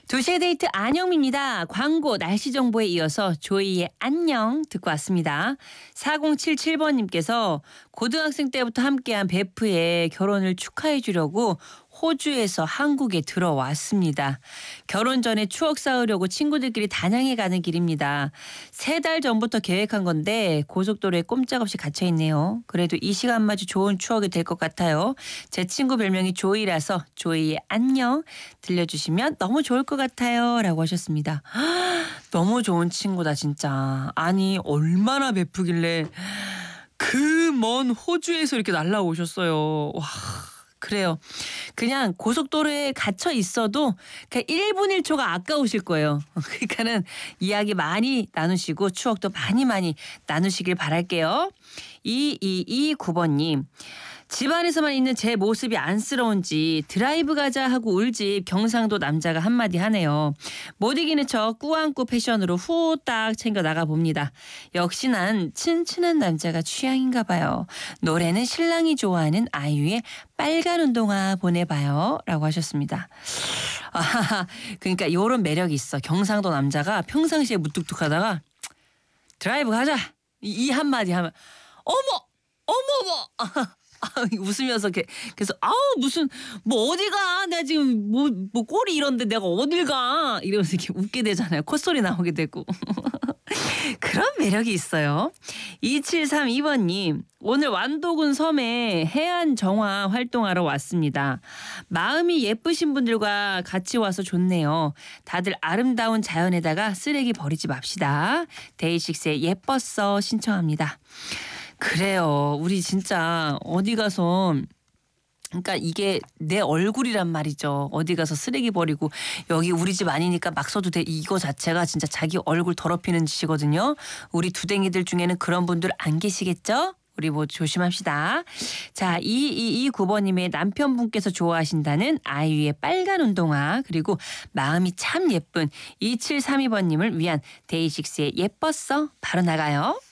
2시의 데이트 안영미입니다. 광고 날씨 정보에 이어서 조이의 안녕 듣고 왔습니다. 4077번님께서 고등학생 때부터 함께한 베프의 결혼을 축하해 주려고 호주에서 한국에 들어왔습니다. 결혼 전에 추억 쌓으려고 친구들끼리 단양에 가는 길입니다. 3달 전부터 계획한 건데 고속도로에 꼼짝없이 갇혀있네요. 그래도 이 시간마저 좋은 추억이 될 것 같아요. 제 친구 별명이 조이라서 조이의 안녕 들려주시면 너무 좋을 것 같아요. 라고 하셨습니다. 너무 좋은 친구다 진짜. 아니 얼마나 베프길래 그 먼 호주에서 이렇게 날라오셨어요. 와. 그래요. 그냥 고속도로에 갇혀 있어도 그냥 1분 1초가 아까우실 거예요. 그러니까는 이야기 많이 나누시고 추억도 많이 나누시길 바랄게요. 2229번님. 집안에서만 있는 제 모습이 안쓰러운지 드라이브 가자 하고 울집 경상도 남자가 한마디 하네요. 못 이기는 척 꾸안꾸 패션으로 후딱 챙겨 나가봅니다. 역시 난 친친한 남자가 취향인가 봐요. 노래는 신랑이 좋아하는 아이유의 빨간 운동화 보내봐요. 라고 하셨습니다. 아, 그러니까 이런 매력이 있어. 경상도 남자가 평상시에 무뚝뚝하다가 드라이브 가자 이 한마디 하면 어머 웃으면서 계속 무슨 뭐 어디 가 내가 지금 뭐 꼴이 이런데 내가 어딜 가 이러면서 이렇게 웃게 되잖아요. 콧소리 나오게 되고 그런 매력이 있어요. 2732번님 오늘 완도군 섬에 해안 정화 활동하러 왔습니다. 마음이 예쁘신 분들과 같이 와서 좋네요. 다들 아름다운 자연에다가 쓰레기 버리지 맙시다. 데이식스의 예뻤어 신청합니다. 그래요. 우리 진짜 어디 가서 그러니까 이게 내 얼굴이란 말이죠. 어디 가서 쓰레기 버리고 여기 우리 집 아니니까 막 써도 돼. 이거 자체가 진짜 자기 얼굴 더럽히는 짓이거든요. 우리 두댕이들 중에는 그런 분들 안 계시겠죠? 우리 뭐 조심합시다. 자, 2229번님의 남편분께서 좋아하신다는 아이유의 빨간 운동화 그리고 마음이 참 예쁜 2732번님을 위한 데이식스의 예뻤어 바로 나가요.